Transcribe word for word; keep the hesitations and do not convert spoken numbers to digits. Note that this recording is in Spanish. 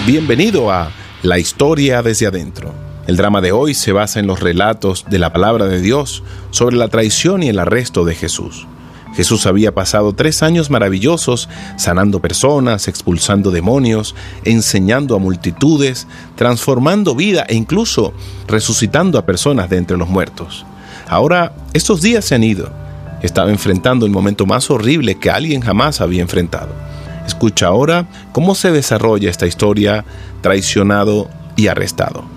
Bienvenido a La Historia desde Adentro. El drama de hoy se basa en los relatos de la palabra de Dios sobre la traición y el arresto de Jesús. Jesús había pasado tres años maravillosos sanando personas, expulsando demonios, enseñando a multitudes, transformando vida e incluso resucitando a personas de entre los muertos. Ahora, estos días se han ido. Estaba enfrentando el momento más horrible que alguien jamás había enfrentado. Escucha ahora cómo se desarrolla esta historia, traicionado y arrestado.